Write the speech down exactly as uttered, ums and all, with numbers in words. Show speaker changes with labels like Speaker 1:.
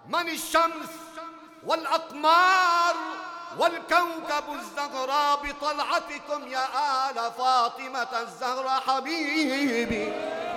Speaker 1: من الشمس والأقمار والكوكب الزهراء بطلعتكم يا آل فاطمة الزهراء حبيبي.